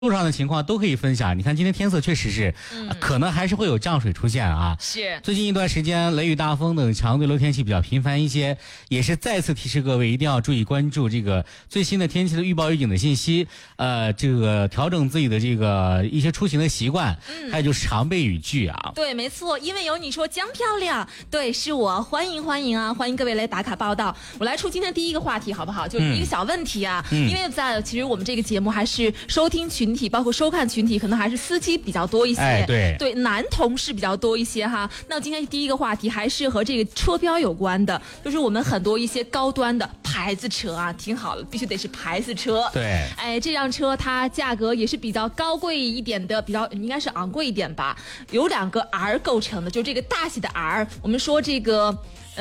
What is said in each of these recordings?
路上的情况都可以分享。你看今天天色确实是，可能还是会有降水出现啊。 是， 最近一段时间雷雨大风等强对流天气比较频繁一些，也是再次提示各位一定要注意关注这个最新的天气的预报预警的信息。这个调整自己的这个一些出行的习惯，还有就是常备雨具啊。 对，没错，因为有你说江漂亮，对，是我，欢迎啊，欢迎各位来打卡报道。我来出今天第一个话题好不好？就是一个小问题啊，因为其实我们这个节目还是收听群体，包括收看群体，可能还是司机比较多一些，对，男同事比较多一些哈。那今天第一个话题还是和这个车标有关的，就是我们很多一些高端的牌子车啊，听好了，必须得是牌子车。 对， 这辆车它价格也是比较高贵一点的，比较应该是昂贵一点吧，有2个 R 构成的，就这个大写的 R， 我们说这个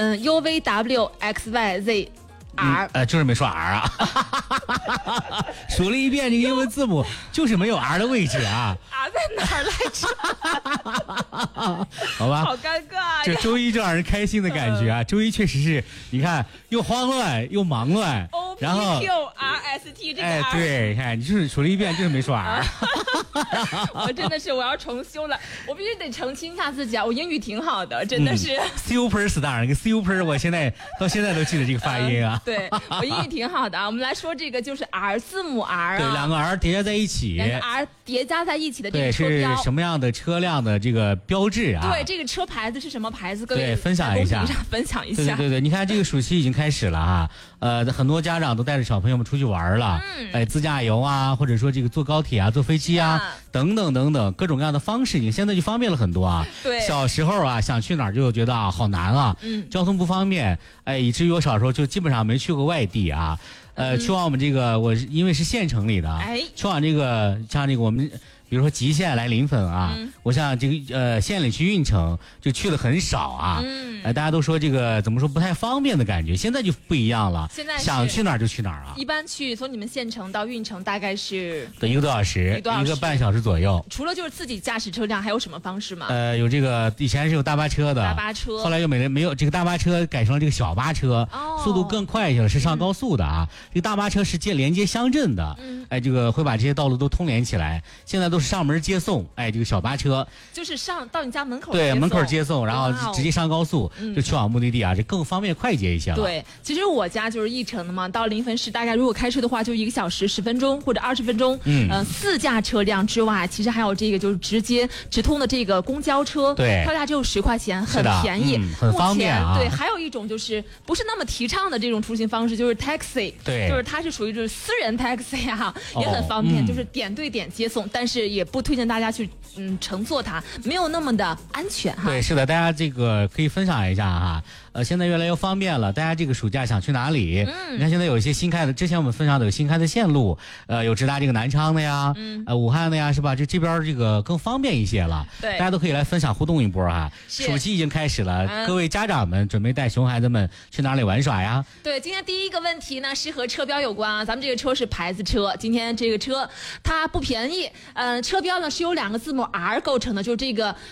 UVWXYZ。R 就是没说 R 啊，数了一遍这个英文字母，就是没有 R 的位置啊。 R 在哪儿来着？ 好吧， 好尴尬呀！ 这周一就让人开心的感觉啊！周一确实是，你看又慌乱又忙乱，然后 OPQRST 这个 R， 对，你看你就是数了一遍，就是没说 R。 我真的是我要重修了，我必须得澄清一下自己啊！我英语挺好的，真的是。 Super Star， 那个 Super， 我到现在都记得这个发音啊。 对，我英语挺好的啊。我们来说这个就是 R 字母 R 啊， 对，2个 R 叠加在一起 ，2个 R 叠加在一起的这个车标， 是什么样的车辆的这个标志啊？ 对，这个车牌子是什么牌子？各位分享一下，对，你看这个暑期已经开始了哈，很多家长都带着小朋友们出去玩了，自驾游啊，或者说这个坐高铁啊、坐飞机啊，等等各种各样的方式，你现在就方便了很多啊。 对， 小时候啊想去哪儿就觉得啊好难啊，交通不方便，以至于我小时候就基本上没去过外地啊。去往我们这个因为是县城里的，去往这个像这个我们。比如说吉县来临汾啊，我像这个县里去运城就去的很少啊，大家都说这个怎么说不太方便的感觉，现在就不一样了， 现在想去哪儿就去哪儿啊。 一般从你们县城到运城大概是 1个多小时，1个半小时左右。 除了就是自己驾驶车辆，还有什么方式吗？ 有这个以前是有大巴车的，后来又没有这个大巴车，改成了这个小巴车，速度更快一些了，是上高速的啊。这个大巴车是连接乡镇的，这个会把这些道路都通连起来。现在都是上门接送，这个小巴车就是到你家门口， 对，门口接送，然后直接上高速就去往目的地啊，这更方便快捷一些了。 对，其实我家就是义城的嘛，到临汾市大概如果开车的话，就1个小时10分钟或者20分钟。4驾车辆之外，其实还有这个就是直接直通的这个公交车， 对， 票价只有10块钱，很便宜， 很方便啊。 对，还有一种就是不是那么提倡的这种出行方式，就是 taxi， 对， 就是它是属于就是私人 taxi 啊，也很方便，就是点对点接送，但是也不推荐大家去乘坐它，没有那么的安全哈。 对，是的，大家这个可以分享一下哈。现在越来越方便了，大家这个暑假想去哪里？你看现在有一些新开的，之前我们分享的有新开的线路，有直达这个南昌的呀，武汉的呀，是吧？这边这个更方便一些了。 对， 大家都可以来分享互动一波哈。暑期已经开始了，各位家长们准备带熊孩子们去哪里玩耍呀？ 对，今天第一个问题呢是和车标有关啊，咱们这个车是牌子车，今天这个车它不便宜，车标呢是由2个字母 R 构成的，就是这个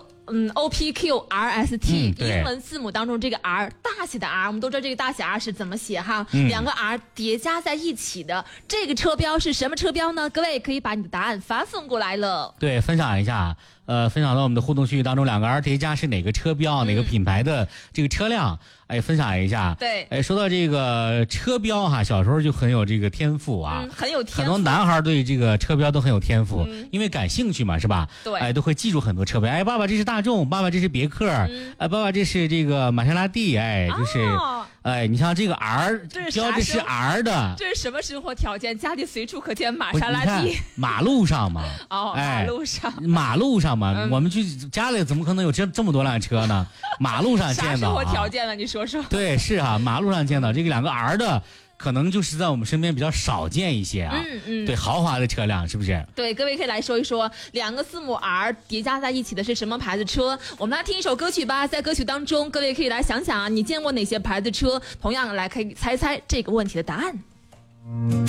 OPQRST，英文字母当中这个 R 大写的 R， 我们都知道这个大写 R 是怎么写哈，2个 R 叠加在一起的这个车标是什么车标呢？各位可以把你的答案发送过来了。 对，分享一下，分享到我们的互动区域当中，2个 R 叠加是哪个车标，哪个品牌的这个车辆？分享一下。 对， 说到这个车标哈，小时候就很有这个天赋啊， 很有天赋。 很多男孩对这个车标都很有天赋，因为感兴趣嘛，是吧？ 对， 都会记住很多车标。爸爸这是大众，爸爸这是别克，爸爸这是这个玛莎拉蒂，就是。你像这个 R 标的是 R 的， 这是什么生活条件？家里随处可见玛莎拉蒂， 马路上嘛。马路上嘛，我们去家里怎么可能有这么多辆车呢？马路上见到， 啥生活条件呢？你说说。 对，是啊，马路上见到这个2个 R 的。可能就是在我们身边比较少见一些啊，对，豪华的车辆是不是？ 对，各位可以来说一说2个字母 R 叠加在一起的是什么牌子车？我们来听一首歌曲吧，在歌曲当中，各位可以来想想啊，你见过哪些牌子车？同样来可以猜猜这个问题的答案。